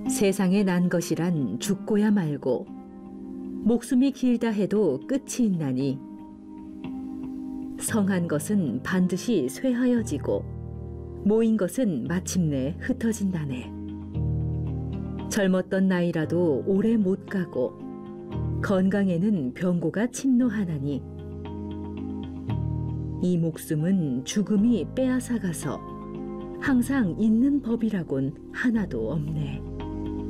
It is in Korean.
세상에 난 것이란 죽고야 말고 목숨이 길다 해도 끝이 있나니 성한 것은 반드시 쇠하여지고 모인 것은 마침내 흩어진다네. 젊었던 나이라도 오래 못 가고 건강에는 병고가 침노하나니 이 목숨은 죽음이 빼앗아가서 항상 있는 법이라곤 하나도 없네.